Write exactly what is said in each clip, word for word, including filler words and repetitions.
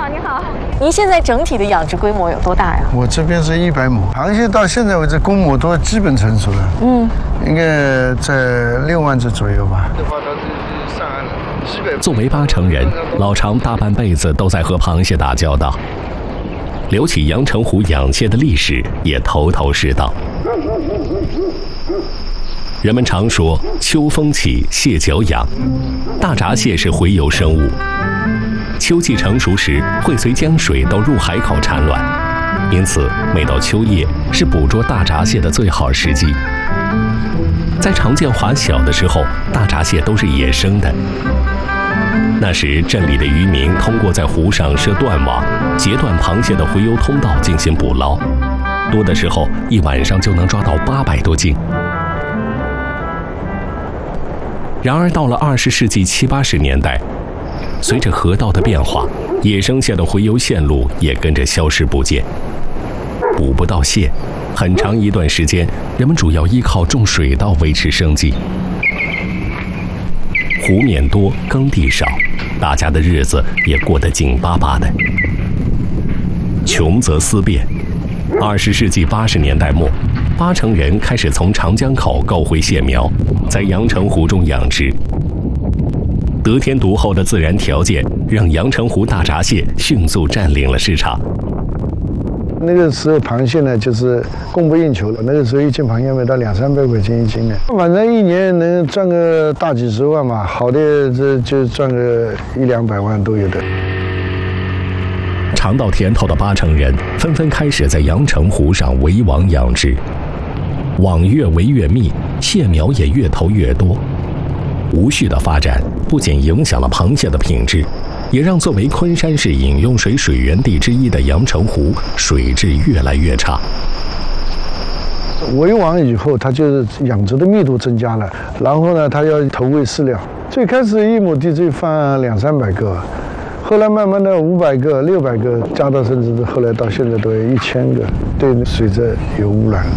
好，你好。您现在整体的养殖规模有多大呀？ 我这边是一百亩，螃蟹到现在为止公母都基本成熟了，嗯，应该在六万只左右吧。 作为八成人，老常大半辈子都在和螃蟹打交道，聊起阳澄湖养蟹的历史，也头头是道。人们常说秋风起，蟹脚痒，大闸蟹是洄游生物，秋季成熟时会随江水到入海口产卵，因此每到秋夜是捕捉大闸蟹的最好时机。在常建华小的时候，大闸蟹都是野生的。那时镇里的渔民通过在湖上设断网，截断螃蟹的洄游通道进行捕捞，多的时候一晚上就能抓到八百多斤。然而到了二十世纪七八十年代，随着河道的变化，野生蟹的洄游线路也跟着消失不见，捕不到蟹，很长一段时间人们主要依靠种水稻维持生计。湖面多，耕地少，大家的日子也过得紧巴巴的。穷则思变。二十世纪八十年代末，八成人开始从长江口购回蟹苗，在阳澄湖中养殖。得天独厚的自然条件让阳澄湖大闸蟹迅速占领了市场。 那个时候螃蟹呢，就是供不应求了。那个时候一斤螃蟹卖到两三百块钱一斤呢，反正一年能赚个大几十万嘛，好的这就赚个一两百万都有的。 尝到甜头的八成人纷纷开始在阳澄湖上围网养殖，网越围越密，蟹苗也越投越多。无序的发展不仅影响了螃蟹的品质，也让作为昆山市饮用水水源地之一的阳澄湖水质越来越差。 围网以后，它就是养殖的密度增加了，然后呢，它要投喂饲料。最开始一亩地就放两三百个，后来慢慢的五百个、六百个，加到甚至后来到现在都有一千个，对水质有污染了。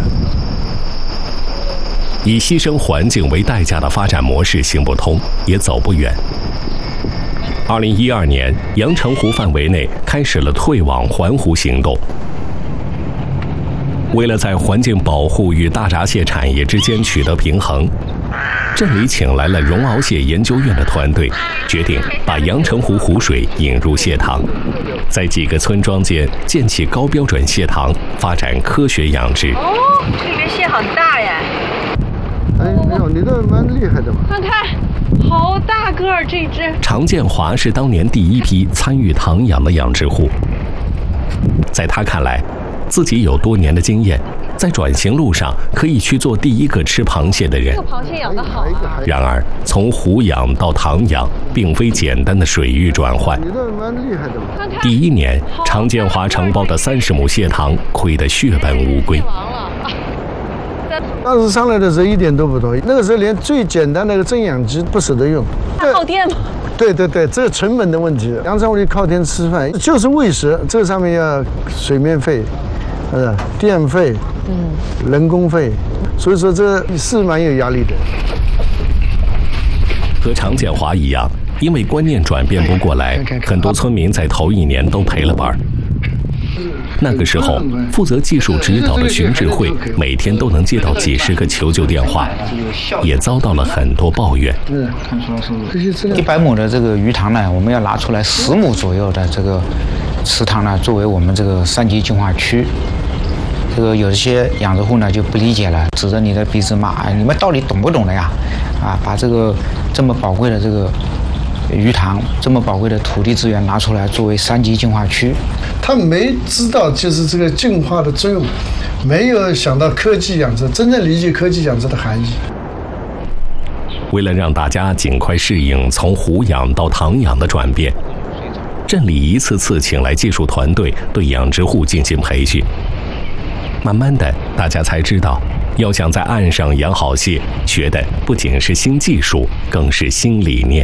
以牺牲环境为代价的发展模式行不通，也走不远。二零一二年，阳澄湖范围内开始了退网还湖行动。为了在环境保护与大闸蟹产业之间取得平衡，镇里请来了绒螯蟹研究院的团队，决定把阳澄湖湖水引入蟹塘，在几个村庄间建起高标准蟹塘，发展科学养殖。 哦，这边蟹好大呀！ 哎，没有，你这蛮厉害的嘛。 看看，好大个儿这只。 常建华是当年第一批参与塘养的养殖户，在他看来，自己有多年的经验，在转型路上可以去做第一个吃螃蟹的人。 这个螃蟹养得好啊。 然而，从湖养到塘养，并非简单的水域转换。 你这蛮厉害的嘛。 第一年，常建华承包的三十亩蟹塘亏得血本无归。 当时上来的时候一点都不多，那个时候连最简单的个正氧机不舍得用。 耗电吗？ 对对对，这是成本的问题。阳澄湖里靠天吃饭，就是喂食，这上面要水面费，呃，电费，嗯，人工费，所以说这是蛮有压力的。 和常建华一样，因为观念转变不过来，很多村民在头一年都赔了本。那个时候，负责技术指导的荀智慧每天都能接到几十个求救电话，也遭到了很多抱怨。 一百亩的这个鱼塘呢，我们要拿出来十亩左右的这个池塘呢，作为我们这个三级净化区。这个有一些养殖户呢就不理解了，指着你的鼻子骂：“哎，你们到底懂不懂的呀？啊，把这个这么宝贵的这个鱼塘，这么宝贵的土地资源拿出来作为三级净化区。” 他没知道就是这个净化的作用，没有想到科技养殖，真正理解科技养殖的含义。 为了让大家尽快适应从湖养到塘养的转变，镇里一次次请来技术团队对养殖户进行培训。慢慢的，大家才知道，要想在岸上养好蟹，学的不仅是新技术，更是新理念。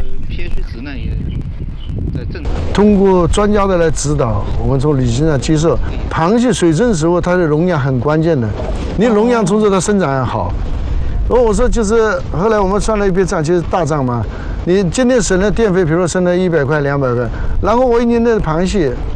通过专家的来指导，我们从理性上接受，螃蟹水生食物它的溶养很关键的，你溶养充足，它生长好。哦，我说就是后来我们算了一笔账，就是大账嘛。你今天省的电费，比如说省了一百块、两百块，然后我一年的螃蟹